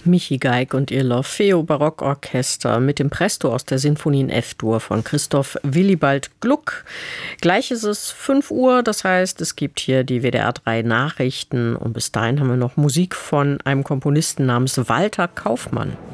Michi Geig und ihr L'Orfeo Barockorchester mit dem Presto aus der Sinfonie in F-Dur von Christoph Willibald Gluck. Gleich ist es 5 Uhr, das heißt, es gibt hier die WDR 3 Nachrichten und bis dahin haben wir noch Musik von einem Komponisten namens Walter Kaufmann.